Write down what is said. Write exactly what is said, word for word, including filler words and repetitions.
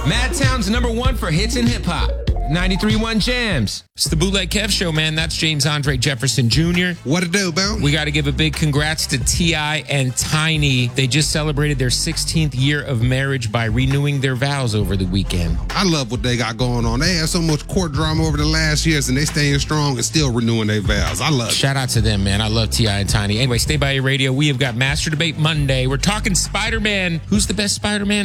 Madtown's number one for hits and hip hop. ninety-three point one Jams. It's the Bootleg Kev Show, man. That's James Andre Jefferson Junior What to do, Bill? We got to give a big congrats to T I and Tiny. They just celebrated their sixteenth year of marriage by renewing their vows over the weekend. I love what they got going on. They had so much court drama over the last years, and they staying strong and still renewing their vows. I love it. Shout out to them, man. I love T I and Tiny. Anyway, stay by your radio. We have got Master Debate Monday. We're talking Spider-Man. Who's the best Spider-Man?